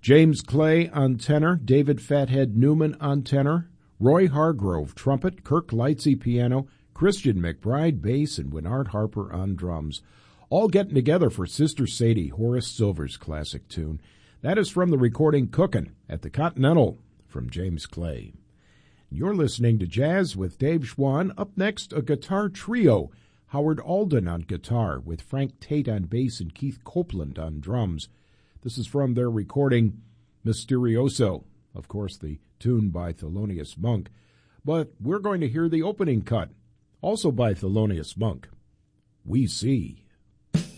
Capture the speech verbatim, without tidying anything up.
James Clay on tenor, David Fathead Newman on tenor, Roy Hargrove trumpet, Kirk Lightsey piano, Christian McBride bass, and Winard Harper on drums. All getting together for Sister Sadie, Horace Silver's classic tune. That is from the recording Cookin' at the Continental from James Clay. You're listening to Jazz with Dave Schwann. Up next, a guitar trio. Howard Alden on guitar with Frank Tate on bass and Keith Copeland on drums. This is from their recording Mysterioso, of course the tune by Thelonious Monk. But we're going to hear the opening cut, also by Thelonious Monk. We See.